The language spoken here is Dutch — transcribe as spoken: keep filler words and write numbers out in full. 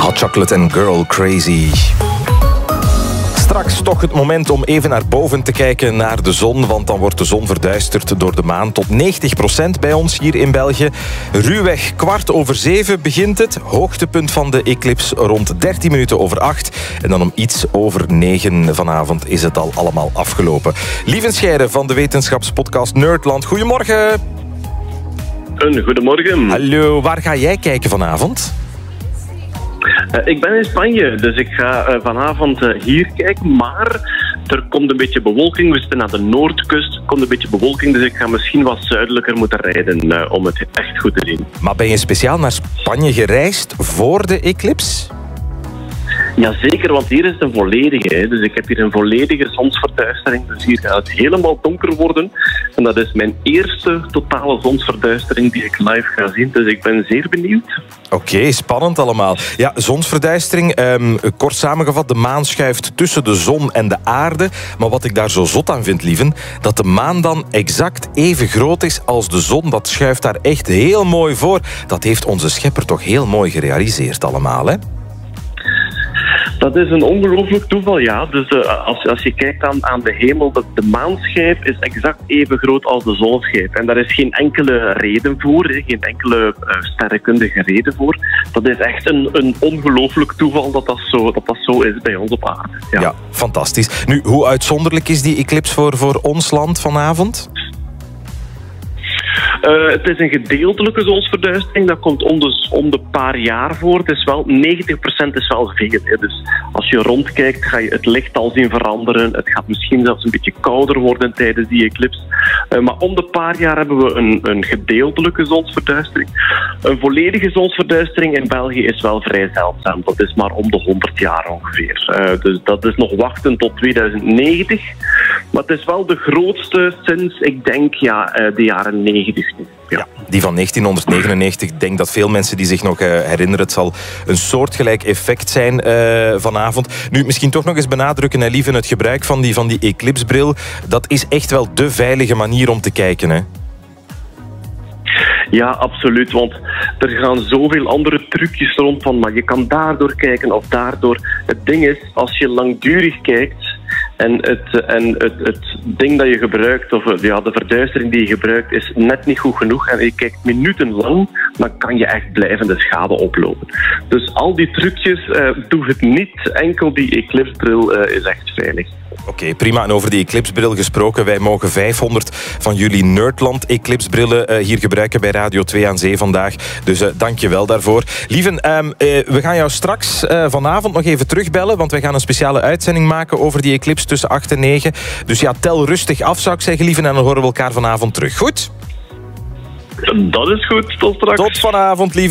Hot Chocolate and Girl Crazy. Straks toch het moment om even naar boven te kijken, naar de zon. Want dan wordt de zon verduisterd door de maan tot negentig procent bij ons hier in België. Ruwweg kwart over zeven begint het. Hoogtepunt van de eclipse rond dertien minuten over acht. En dan om iets over negen vanavond is het al allemaal afgelopen. Lieven Scheire van de wetenschapspodcast Nerdland. Goedemorgen. Een goedemorgen. Hallo, waar ga jij kijken vanavond? Uh, ik ben in Spanje, dus ik ga uh, vanavond uh, hier kijken, maar er komt een beetje bewolking. We zitten aan de noordkust, er komt een beetje bewolking, dus ik ga misschien wat zuidelijker moeten rijden uh, om het echt goed te zien. Maar ben je speciaal naar Spanje gereisd voor de eclipse? Jazeker, want hier is het een volledige. Hè. Dus ik heb hier een volledige zonsverduistering. Dus hier gaat het helemaal donker worden. En dat is mijn eerste totale zonsverduistering die ik live ga zien. Dus ik ben zeer benieuwd. Oké, okay, spannend allemaal. Ja, zonsverduistering. Um, kort samengevat, de maan schuift tussen de zon en de aarde. Maar wat ik daar zo zot aan vind, lieven, dat de maan dan exact even groot is als de zon. Dat schuift daar echt heel mooi voor. Dat heeft onze schepper toch heel mooi gerealiseerd allemaal, hè? Dat is een ongelooflijk toeval, ja. Dus uh, als, als je kijkt aan, aan de hemel, de, de maanschijf is exact even groot als de zonschijf. En daar is geen enkele reden voor, hè, geen enkele uh, sterrenkundige reden voor. Dat is echt een, een ongelooflijk toeval dat dat, zo, dat dat zo is bij ons op aarde. Ja, ja, fantastisch. Nu, hoe uitzonderlijk is die eclipse voor, voor ons land vanavond? Uh, het is een gedeeltelijke zonsverduistering. Dat komt om de, om de paar jaar voor. Het is wel, negentig procent is wel veel. Hè. Dus als je rondkijkt, ga je het licht al zien veranderen. Het gaat misschien zelfs een beetje kouder worden tijdens die eclipse. Uh, maar om de paar jaar hebben we een, een gedeeltelijke zonsverduistering. Een volledige zonsverduistering in België is wel vrij zeldzaam. Dat is maar om de honderd jaar ongeveer. Uh, dus dat is nog wachten tot tweeduizend negentig. Maar het is wel de grootste sinds, ik denk, ja, uh, de jaren negentig. Ja. Ja, die van negentienhonderdnegenennegentig. Ik denk dat veel mensen die zich nog uh, herinneren, het zal een soortgelijk effect zijn uh, vanavond. Nu, misschien toch nog eens benadrukken, hè, Lieven, het gebruik van die, van die eclipsebril. Dat is echt wel de veilige manier om te kijken, hè? Ja, absoluut, want er gaan zoveel andere trucjes rond van, maar je kan daardoor kijken of daardoor. Het ding is, als je langdurig kijkt en het, en het, het ding dat je gebruikt, of ja, de verduistering die je gebruikt, is net niet goed genoeg en je kijkt minutenlang, dan kan je echt blijvende schade oplopen. Dus al die trucjes, uh, doe het niet. Enkel die eclipsebril uh, is echt veilig. Oké, okay, prima. En over die eclipsebril gesproken, wij mogen vijfhonderd van jullie Nerdland eclipsebrillen uh, hier gebruiken bij Radio twee aan Zee vandaag. Dus uh, dank je wel daarvoor. Lieven, um, uh, we gaan jou straks uh, vanavond nog even terugbellen, want wij gaan een speciale uitzending maken over die eclipse tussen acht en negen. Dus ja, tel rustig af, zou ik zeggen, Lieven, en dan horen we elkaar vanavond terug. Goed? Dat is goed. Tot straks. Tot vanavond, Lieven.